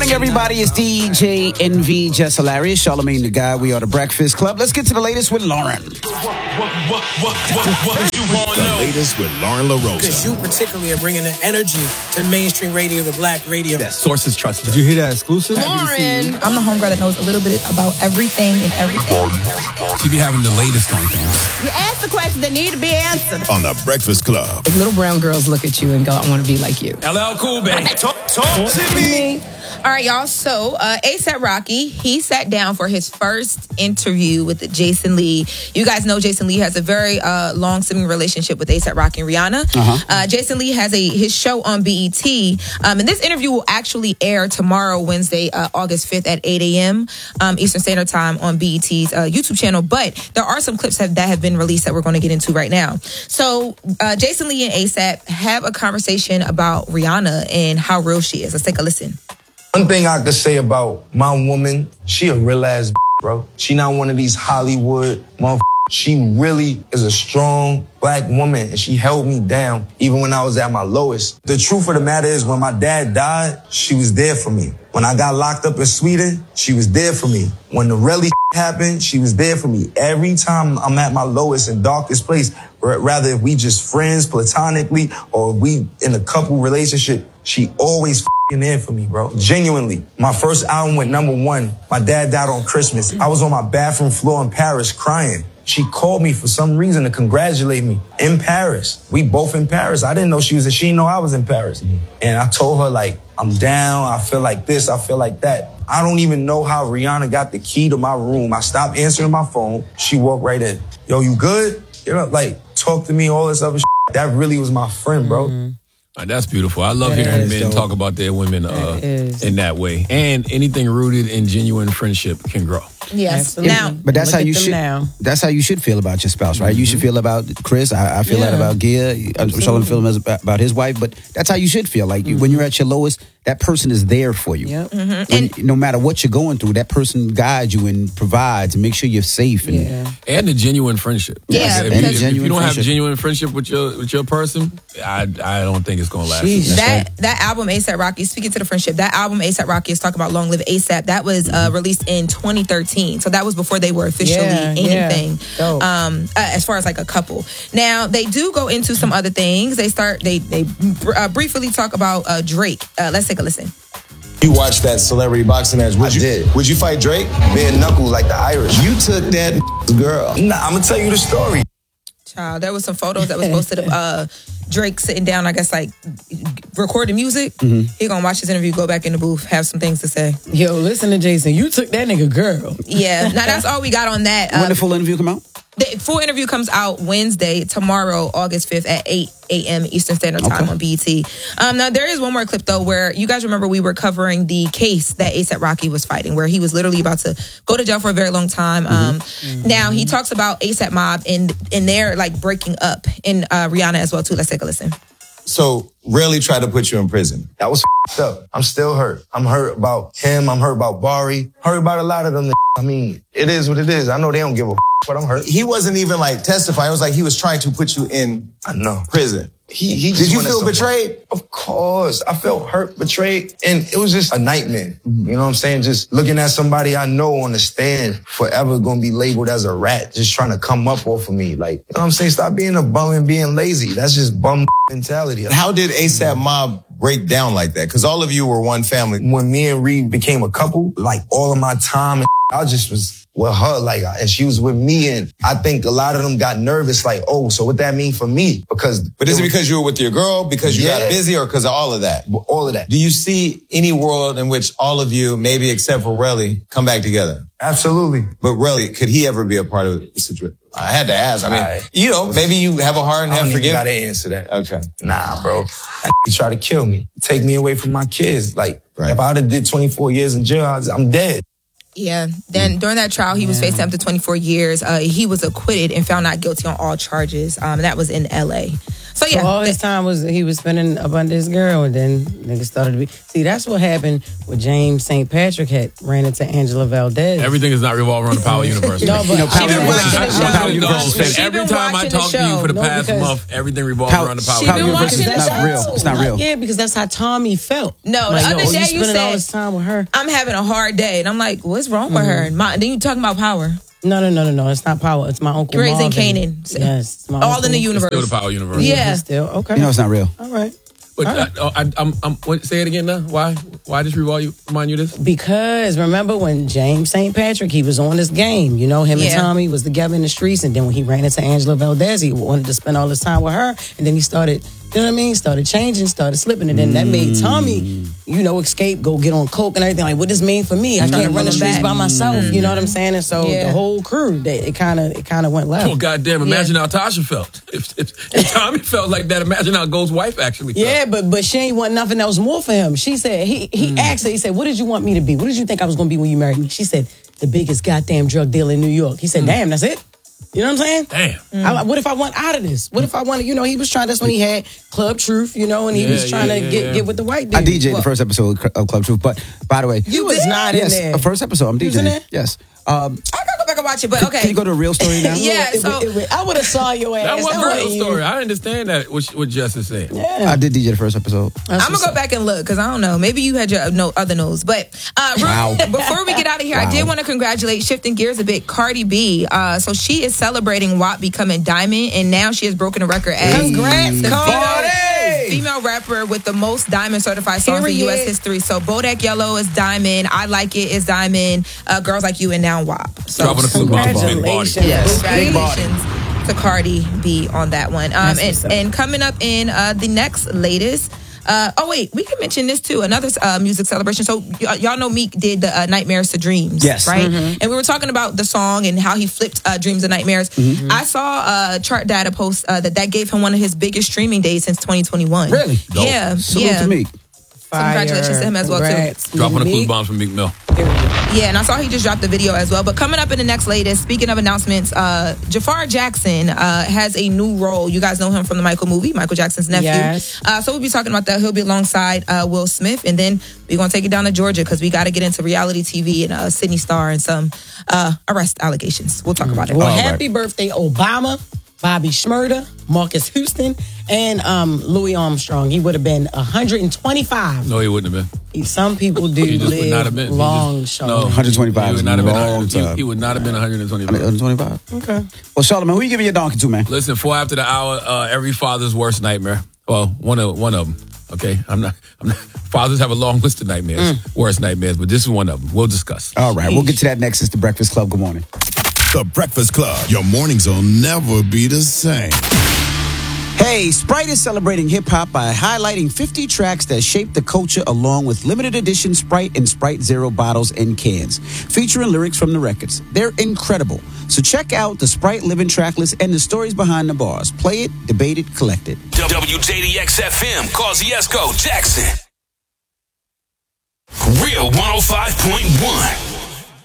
morning, everybody. It's DJ NV, Just Hilarious, Charlamagne the Guy. We are the Breakfast Club. Let's get to the latest with Lauren. The latest with Lauren LaRosa. Because you particularly are bringing the energy to mainstream radio, the black radio. That sources trust. Did you hear that exclusive? Lauren. I'm the homegirl that knows a little bit about everything and everything. She be having the latest on things. You ask the questions that need to be answered. On the Breakfast Club. If little brown girls look at you and go, I want to be like you. LL Cool, baby. Talk to me. All right, y'all. So, A$AP Rocky, he sat down for his first interview with Jason Lee. You guys know Jason Lee has a very long-standing relationship with A$AP Rocky and Rihanna. Jason Lee has his show on BET. And this interview will actually air tomorrow, Wednesday, August 5th at 8 a.m. Eastern Standard Time on BET's YouTube channel. But there are some clips that have been released that we're going to get into right now. So, Jason Lee and A$AP have a conversation about Rihanna and how real she is. Let's take a listen. One thing I could say about my woman, she a real ass bro. She not one of these Hollywood motherfuckers. She really is a strong black woman, and she held me down even when I was at my lowest. The truth of the matter is, when my dad died, she was there for me. When I got locked up in Sweden, she was there for me. When the really happened, she was there for me. Every time I'm at my lowest and darkest place, rather if we just friends platonically or we in a couple relationship, she always there for me, bro. Genuinely. My first album went #1. My dad died on Christmas. I was on my bathroom floor in Paris crying. She called me for some reason to congratulate me in Paris. We both in Paris. I didn't know she didn't know I was in Paris. And I told her, like, I'm down. I feel like this. I feel like that. I don't even know how Rihanna got the key to my room. I stopped answering my phone. She walked right in. Yo, you good? You know, like, talk to me, all this other shit. That really was my friend, bro. That's beautiful. I love hearing men talk about their women in that way. And anything rooted in genuine friendship can grow. Yes. Absolutely. Now, But that's how you should. That's how you should feel about your spouse, right? You should feel about Chris. I feel that about Gia. I'm sure feel about his wife. But that's how you should feel. Like when you're at your lowest, that person is there for you. Yep. And no matter what you're going through, that person guides you and provides and makes sure you're safe. And the genuine friendship. Yeah. If you don't have genuine friendship with your person, I don't think it's gonna last. That album A$AP Rocky, speaking to the friendship, that album A$AP Rocky is talking about Long Live A$AP. That was released in 2013. So that was before they were officially anything. As far as like a couple. Now they do go into some other things. They briefly talk about Drake. Let's take a listen. You watched that celebrity boxing match. Would you fight Drake? Bare knuckles like the Irish. You took that girl. Nah, I'm gonna tell you the story. Child, there was some photos that was posted of Drake sitting down, I guess, like recording music. He gonna watch this interview, go back in the booth, have some things to say. Yo, listen to Jason. You took that nigga girl. Yeah. Now that's all we got on that. When the full interview come out? The full interview comes out Wednesday, tomorrow, August 5th at 8 a.m. Eastern Standard Time on BET. Now, there is one more clip, though, where you guys remember we were covering the case that A$AP Rocky was fighting, where he was literally about to go to jail for a very long time. Now, he talks about A$AP Mob and their, like, breaking up, and Rihanna as well, too. Let's take a listen. So, really tried to put you in prison. That was up. I'm still hurt. I'm hurt about him. I'm hurt about Bari. Hurt about a lot of them. I mean, it is what it is. I know they don't give a but I'm hurt. He wasn't even like testifying. It was like he was trying to put you in prison. He did you feel betrayed? Of course. I felt hurt, betrayed, and it was just a nightmare. You know what I'm saying? Just looking at somebody I know on the stand forever gonna be labeled as a rat, just trying to come up off of me. Like, you know what I'm saying? Stop being a bum and being lazy. That's just bum mentality. How did A$AP Mob break down like that? Because all of you were one family. When me and Reed became a couple, like all of my time and I just was with her, like, and she was with me, and I think a lot of them got nervous, like, oh, so what that mean for me? But is it because you were with your girl, because you got busy, or because of all of that? All of that. Do you see any world in which all of you, maybe except for Relly, come back together? Absolutely. But Relly, could he ever be a part of the situation? I had to ask. I mean, you know, maybe you have a heart and have forgiveness. I gotta answer that. Okay. Nah, bro. He tried to kill me, take me away from my kids. Like, if I would have did 24 years in jail, I'm dead. Yeah. Then during that trial, he was facing up to 24 years. He was acquitted and found not guilty on all charges. And that was in L.A. So yeah, all his time he was spending up under his girl, and then niggas started to be. See, that's what happened with James St. Patrick had ran into Angela Valdez. Everything is not revolving around the Power Universe. No, but Power Universe. Every time I talk to you for the past month, everything revolves around the Power Universe. Universe. It's not real. It's not real. Yeah, because that's how Tommy felt. No, like, the other day you spending all said this time with her. I'm having a hard day, and I'm like, what's wrong with her? And then you talking about Power. No. It's not Power. It's my uncle Raising Marvin. Canaan. Yes. It's my all uncle. in the universe. It's still the Power Universe. Yeah. Still okay. You know it's not real. All right. But say it again now. Why just remind you this? Because remember when James St. Patrick, he was on this game. You know, him and Tommy was together in the streets, and then when he ran into Angela Valdez, he wanted to spend all his time with her, and then he started. You know what I mean? Started changing, started slipping, and then that made Tommy, escape, go get on coke and everything. Like, what this mean for me? I can't run the streets by myself. You know what I'm saying? And so the whole crew, it kind of went left. Oh goddamn! Imagine how Tasha felt. If Tommy felt like that, imagine how Ghost's wife actually felt. Yeah, but she ain't want nothing else more for him. She said he asked her. He said, "What did you want me to be? What did you think I was going to be when you married me?" She said, "The biggest goddamn drug dealer in New York." He said, "Damn, that's it." You know what I'm saying? Damn. What if I want out of this? What if I want to, he was trying, that's when he had Club Truth, and he was trying to get with the white dude. I DJ'd the first episode of Club Truth, but by the way. You was not in there. Yes, first episode, I'm DJing. Yes. I gotta go back and watch it, but okay. Can you go to a real story now? Yeah, I would have saw your ass. That wasn't a real story. I understand that, what Jess is saying. Yeah. I did DJ the first episode. I'm gonna go back and look, because I don't know. Maybe you had your other nose. But before we get out of here, I did want to congratulate, shifting gears a bit, Cardi B. So she is celebrating WAP becoming diamond, and now she has broken a record as Congrats, the female rapper with the most diamond certified songs in U.S. history. So Bodak Yellow is diamond, I Like It is diamond, Girls Like You, and now WAP. So congratulations. Yes, congratulations to Cardi B on that one. And coming up in the next latest. We can mention this too. Another music celebration. So y'all know Meek did the Nightmares to Dreams, yes, right? Mm-hmm. And we were talking about the song and how he flipped dreams and nightmares. Mm-hmm. I saw chart data post that gave him one of his biggest streaming days since 2021. Really? Dope. Yeah. Salute to Meek. So congratulations to him as well too. Dropping a clue bomb from Meek Mill. Yeah, and I saw he just dropped the video as well. But coming up in the next latest, speaking of announcements, Jafar Jackson has a new role. You guys know him from the Michael movie, Michael Jackson's nephew. Yes. So we'll be talking about that. He'll be alongside Will Smith. And then we're going to take it down to Georgia because we got to get into reality TV and Sydney Star and some arrest allegations. We'll talk about it. Well, happy birthday, Obama, Bobby Shmurda, Marcus Houston, and Louis Armstrong. He would have been 125. No, he wouldn't have been. Some people do live long, Sean. No, 125 he would not have been. He would not have been 125. 125? Okay. Well, Charlamagne, who you giving your donkey to, man? Listen, 4 after the hour, every father's worst nightmare. Well, one of them. Okay, I'm not. Fathers have a long list of nightmares, worst nightmares, but this is one of them. We'll discuss. All right, we'll get to that next. It's The Breakfast Club. Good morning. The Breakfast Club. Your mornings will never be the same. Hey, Sprite is celebrating hip-hop by highlighting 50 tracks that shaped the culture along with limited edition Sprite and Sprite Zero bottles and cans, featuring lyrics from the records. They're incredible. So check out the Sprite Living track list and the stories behind the bars. Play it, debate it, collect it. WJDX-FM, Kosciuszko, Jackson. Real 105.1.